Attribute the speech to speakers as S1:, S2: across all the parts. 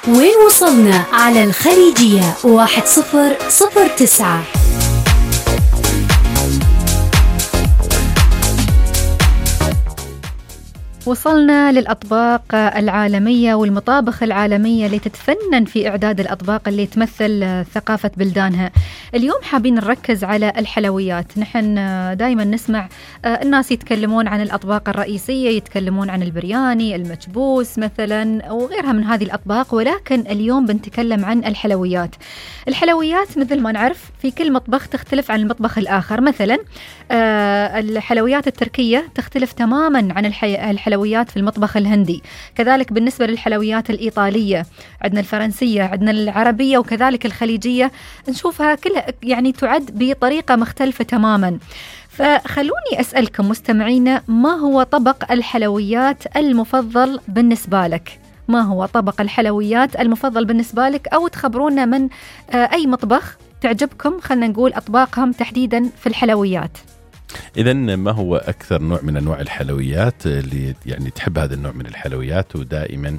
S1: وين وصلنا على الخليجية 1009.
S2: وصلنا للأطباق العالمية والمطابخ العالمية اللي تتفنن في إعداد الأطباق اللي تمثل ثقافة بلدانها. اليوم حابين نركز على الحلويات. نحن دايما نسمع الناس يتكلمون عن الأطباق الرئيسية، يتكلمون عن البرياني، المكبوس مثلا وغيرها من هذه الأطباق، ولكن اليوم بنتكلم عن الحلويات. الحلويات مثل ما نعرف في كل مطبخ تختلف عن المطبخ الآخر. مثلا الحلويات التركية تختلف تماما عن الحلويات في المطبخ الهندي، كذلك بالنسبة للحلويات الإيطالية، عندنا الفرنسية، عندنا العربية، وكذلك الخليجية نشوفها كلها يعني تعد بطريقة مختلفة تماما. فخلوني أسألكم مستمعينا، ما هو طبق الحلويات المفضل بالنسبة لك؟ ما هو طبق الحلويات المفضل بالنسبة لك؟ أو تخبرونا من أي مطبخ تعجبكم، خلنا نقول أطباقهم تحديدا في الحلويات.
S3: إذن ما هو أكثر نوع من أنواع الحلويات اللي يعني تحب هذا النوع من الحلويات ودائما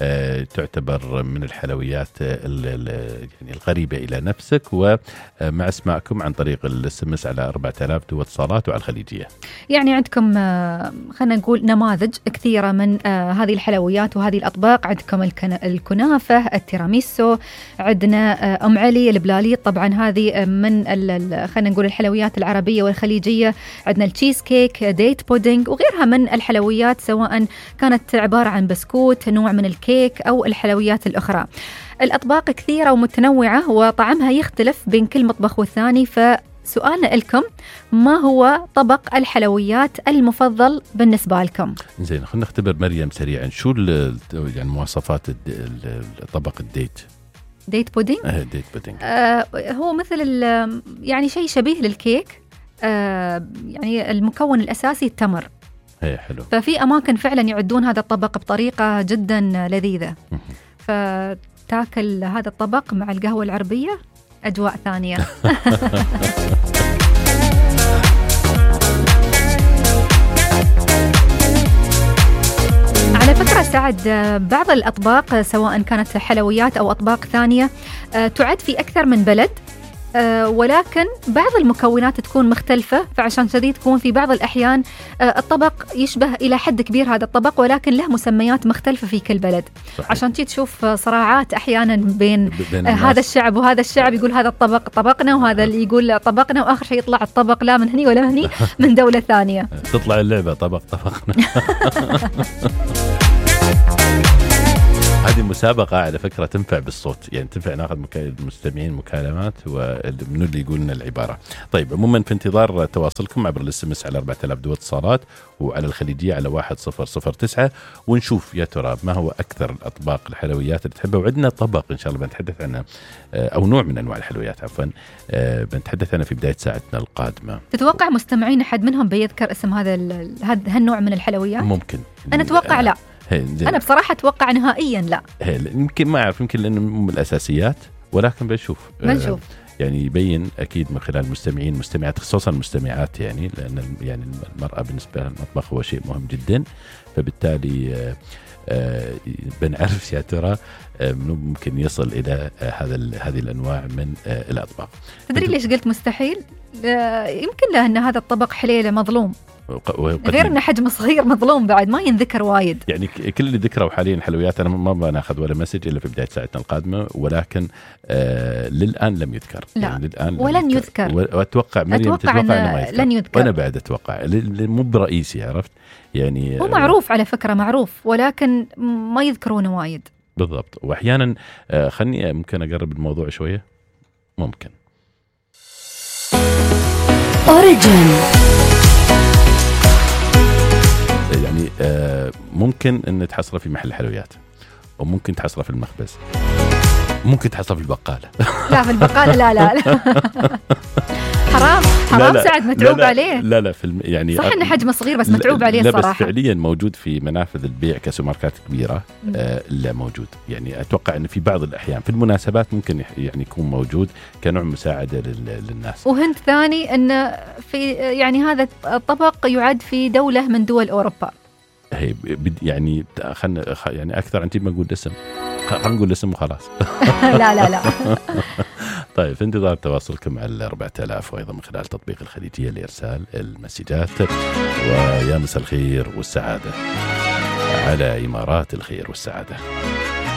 S3: تعتبر من الحلويات يعني الغريبة إلى نفسك؟ ومع اسمعكم عن طريق الSMS على 4000 دو اتصالات وعلى الخليجية.
S2: يعني عندكم خلنا نقول نماذج كثيرة من هذه الحلويات وهذه الأطباق. عندكم الكنافة، التيراميسو، عندنا أم علي، البلاليط، طبعا هذه من خلنا نقول الحلويات العربية والخليجية. عندنا التشيز كيك، ديت بودينج وغيرها من الحلويات، سواء كانت عبارة عن بسكوت، نوع من الكيك أو الحلويات الأخرى. الأطباق كثيرة ومتنوعة وطعمها يختلف بين كل مطبخ والثاني. فسؤالنا لكم، ما هو طبق الحلويات المفضل بالنسبة لكم؟
S3: زين، خلينا نختبر مريم سريعا. شو يعني مواصفات طبق الديت
S2: ديت بودينج؟
S3: ديت بودينج
S2: هو مثل يعني شيء شبيه للكيك. يعني المكون الأساسي التمر.
S3: حلو.
S2: ففي أماكن فعلا يعدون هذا الطبق بطريقة جدا لذيذة. فتاكل هذا الطبق مع القهوة العربية، أجواء ثانية. على فكرة سعد، بعض الأطباق سواء كانت حلويات أو أطباق ثانية تعد في أكثر من بلد، ولكن بعض المكونات تكون مختلفة، فعشان كذا تكون في بعض الأحيان الطبق يشبه إلى حد كبير هذا الطبق، ولكن له مسميات مختلفة في كل بلد. صحيح. عشان تشوف صراعات أحيانا بين هذا الشعب وهذا الشعب، يقول هذا الطبق طبقنا، وهذا اللي يقول طبقنا، وآخر شيء يطلع الطبق لا من هني ولا من هني، من دولة ثانية.
S3: تطلع اللعبة طبقنا. هذه مسابقة على فكرة تنفع بالصوت، يعني تنفع ناخذ المستمعين مكالمات ومن اللي يقولنا العبارة. طيب، عموما في انتظار تواصلكم عبر الSMS على 4000 دو اتصالات وعلى الخليجية على 1009، ونشوف يا ترى ما هو أكثر الأطباق الحلويات اللي تحبها. وعندنا طبق إن شاء الله بنتحدث عنه، أو نوع من أنواع الحلويات عفوا، بنتحدث عنه في بداية ساعتنا القادمة.
S2: تتوقع مستمعين أحد منهم بيذكر اسم هذا النوع من الحلويات؟
S3: ممكن.
S2: أنا أتوقع لا. أنا بصراحة أتوقع نهائيا لا.
S3: يمكن ما أعرف، يمكن لأنه من الأساسيات، ولكن بنشوف. يعني يبين أكيد من خلال المستمعين مستمعات، خصوصا المستمعات، يعني لأن يعني المرأة بالنسبة للمطبخ هو شيء مهم جدا. فبالتالي بنعرف يا ترى ممكن يصل إلى هذه الأنواع من الأطباق.
S2: تدري ليش قلت مستحيل؟ يمكن لأن هذا الطبق حليلة مظلوم، غير أنه حجم صغير مظلوم بعد ما ينذكر وايد.
S3: يعني كل اللي ذكروا حاليا حلويات أنا ما بناخذ ولا مسج إلا في بداية ساعتنا القادمة، ولكن للآن لم يذكر.
S2: لا
S3: يعني للآن
S2: ولن يذكر.
S3: وأتوقع مريم تتوقع أنه ما يذكر.
S2: لن يذكر.
S3: وأنا بعد أتوقع مو برئيسي، عرفت يعني.
S2: هو معروف على فكرة، معروف، ولكن ما يذكرونه وايد.
S3: بالضبط. وأحيانا خلني ممكن أقرب الموضوع شوية. ممكن
S1: أوريجين،
S3: يعني ممكن أن تحصله في محل حلويات، وممكن تحصله في المخبز، ممكن تحصله في البقالة.
S2: لا في البقالة لا. حرام لا سعد، متعوب عليه.
S3: لا يعني
S2: صح انه حجمه صغير بس متعوب عليه
S3: لا
S2: صراحة.
S3: بس فعليا موجود في منافذ البيع كسوبرماركات كبيرة. لا موجود، يعني أتوقع أن في بعض الأحيان في المناسبات ممكن يعني يكون موجود كنوع مساعدة للناس.
S2: وهنت ثاني أن في يعني هذا الطبق يعد في دولة من دول أوروبا.
S3: هي يعني يعني أكثر عن ما أقول اسم. خلينا نقول الاسم وخلاص.
S2: لا.
S3: طيب في انتظار تواصلكم على 4000 وأيضا من خلال تطبيق الخليجية لإرسال المسجات. ويا مساء الخير والسعادة على إمارات الخير والسعادة.